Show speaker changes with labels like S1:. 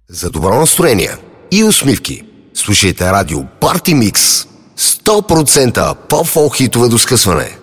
S1: За добро настроение и усмивки слушайте радио Party Mix. 100% поп-фолк хитове до скъсване.